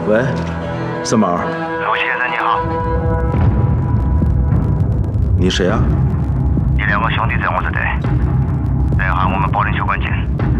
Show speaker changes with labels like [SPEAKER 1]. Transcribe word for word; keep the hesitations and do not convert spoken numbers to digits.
[SPEAKER 1] 喂，三毛。
[SPEAKER 2] 陆先生你好。
[SPEAKER 1] 你谁啊？
[SPEAKER 2] 你两个兄弟在我这队，等一下我们保龄球馆见。